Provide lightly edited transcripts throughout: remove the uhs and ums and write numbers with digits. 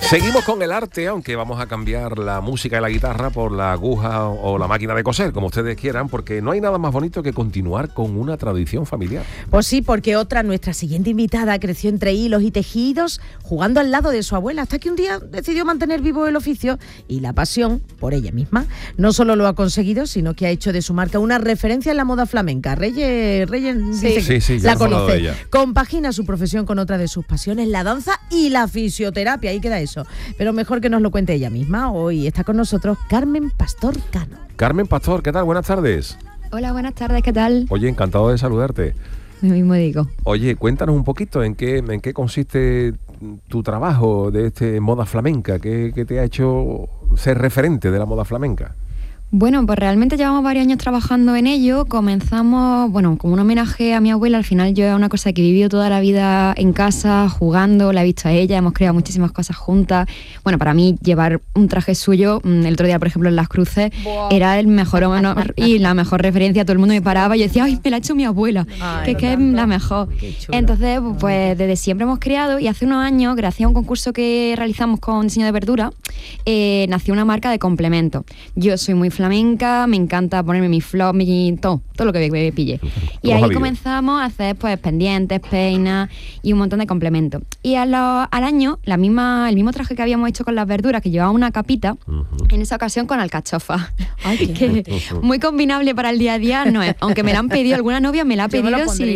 Seguimos con el arte, aunque vamos a cambiar la música y la guitarra por la aguja o la máquina de coser, como ustedes quieran, porque no hay nada más bonito que continuar con una tradición familiar. Pues sí, porque nuestra siguiente invitada, creció entre hilos y tejidos, jugando al lado de su abuela, hasta que un día decidió mantener vivo el oficio y la pasión por ella misma. No solo lo ha conseguido, sino que ha hecho de su marca una referencia en la moda flamenca. Reyes dice que la conoce. Compagina su profesión con otra de sus pasiones, la danza y la fisioterapia. Ahí queda eso. Pero mejor que nos lo cuente ella misma. Hoy está con nosotros Carmen Pastor Cano. Carmen Pastor, ¿qué tal? Buenas tardes. Hola, buenas tardes, ¿qué tal? Oye, encantado de saludarte. Lo mismo digo. Oye, cuéntanos un poquito en qué consiste tu trabajo de moda flamenca, qué te ha hecho ser referente de la moda flamenca. Bueno, pues realmente llevamos varios años trabajando en ello. Comenzamos, como un homenaje a mi abuela. Al final yo es una cosa que he vivido toda la vida en casa, jugando, la he visto a ella, hemos creado muchísimas cosas juntas. Bueno, para mí llevar un traje suyo, el otro día, por ejemplo, en Las Cruces, era el mejor honor y la mejor referencia. Todo el mundo me paraba y yo decía, ¡ay, me la ha hecho mi abuela! Que es la mejor. Entonces, pues desde siempre hemos creado, y hace unos años, gracias a un concurso que realizamos con diseño de verdura, nació una marca de complementos. Yo soy muy flamenca, me encanta ponerme mi flor, todo lo que me pille. Y ahí comenzamos a hacer pues pendientes, peinas y un montón de complementos. Y al año, el mismo traje que habíamos hecho con las verduras, que llevaba una capita, en esa ocasión con alcachofa. Ay, que muy combinable para el día a día no es. Aunque me la han pedido, alguna novia me la ha pedido.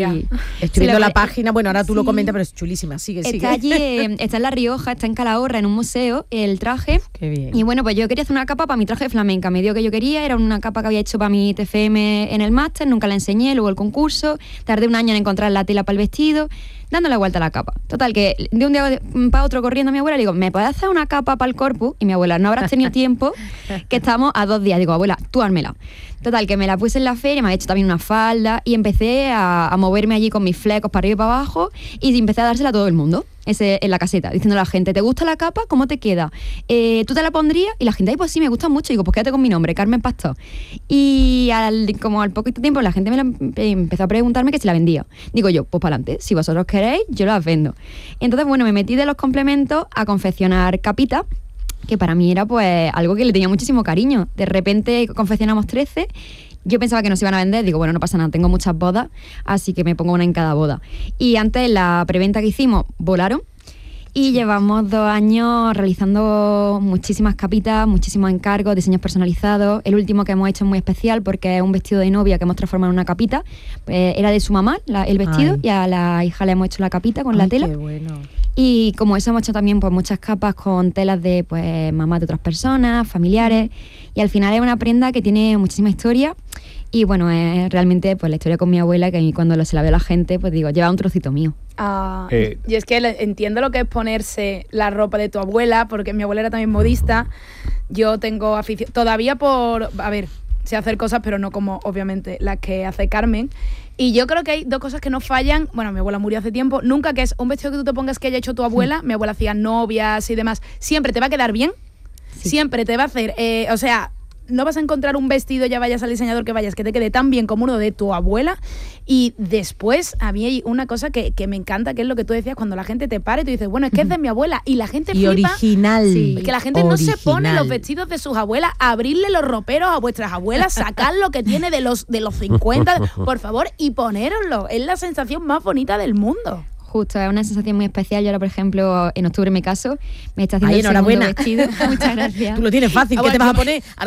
Estoy viendo la página, ahora tú lo comentas, pero es chulísima. Sigue. Está allí, está en La Rioja, está en Calahorra, en un museo, el traje. Qué bien. Y bueno, pues yo quería hacer una capa para mi traje de flamenca. Me dio que yo quería, era una capa que había hecho para mi TFM en el máster, nunca la enseñé, luego el concurso, tardé un año en encontrar la tela para el vestido, dando la vuelta a la capa. Total, que de un día para otro corriendo a mi abuela, le digo, ¿me puedes hacer una capa para el corpus? Y mi abuela, no habrás tenido tiempo, que estamos a 2 días. Digo, abuela, tú házmela. Total, que me la puse en la feria, me había hecho también una falda y empecé a moverme allí con mis flecos para arriba y para abajo y empecé a dársela a todo el mundo. En la caseta, diciendo a la gente, ¿te gusta la capa? ¿Cómo te queda? ¿Tú te la pondrías? Y la gente, ay, pues sí, me gusta mucho. Digo, pues quédate con mi nombre, Carmen Pastor. Y al poquito tiempo la gente empezó a preguntarme que si la vendía. Digo yo, pues para adelante, si vosotros queréis, yo las vendo. Entonces, me metí de los complementos a confeccionar capitas, que para mí era pues algo que le tenía muchísimo cariño. De repente confeccionamos 13. Yo pensaba que no se iban a vender, digo, no pasa nada, tengo muchas bodas, así que me pongo una en cada boda. Y antes, la preventa que hicimos, volaron, y llevamos 2 años realizando muchísimas capitas, muchísimos encargos, diseños personalizados. El último que hemos hecho es muy especial porque es un vestido de novia que hemos transformado en una capita. Era de su mamá, el vestido, y a la hija le hemos hecho la capita con la tela. Qué bueno. Y como eso hemos hecho también pues muchas capas con telas de pues mamás de otras personas, familiares, y al final es una prenda que tiene muchísima historia. Y es realmente pues la historia con mi abuela, que a mí cuando se la veo a la gente, pues digo, lleva un trocito mío. Y es que entiendo lo que es ponerse la ropa de tu abuela, porque mi abuela era también modista. Yo tengo afición todavía sé hacer cosas, pero no como obviamente las que hace Carmen. Y yo creo que hay 2 cosas que no fallan. Bueno, mi abuela murió hace tiempo. Nunca, que es un vestido que tú te pongas que haya hecho tu abuela. Mi abuela hacía novias y demás. Siempre te va a quedar bien. Sí. Siempre te va a hacer, no vas a encontrar un vestido, ya vayas al diseñador que vayas, que te quede tan bien como uno de tu abuela. Y después, a mí hay una cosa que me encanta, que es lo que tú decías, cuando la gente te para y tú dices, bueno, es que es de mi abuela. Y la gente flipa. Original. Sí, que la gente no se pone los vestidos de sus abuelas, abrirle los roperos a vuestras abuelas, sacar lo que tiene de los 50, por favor, y ponéroslo. Es la sensación más bonita del mundo. Justo, es una sensación muy especial. Yo ahora, por ejemplo, en octubre me caso, me está haciendo enhorabuena. El segundo vestido. Muchas gracias. Tú lo tienes fácil, ¿qué te vas a poner?